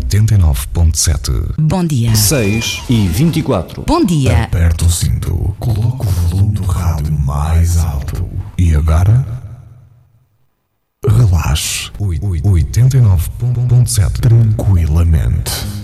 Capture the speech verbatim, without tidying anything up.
oitenta e nove ponto sete. Bom dia. seis e vinte e quatro. Bom dia. Aperta o cinto, coloca o volume do rádio mais alto. E agora? Relaxe. oitenta e nove ponto sete. Tranquilamente.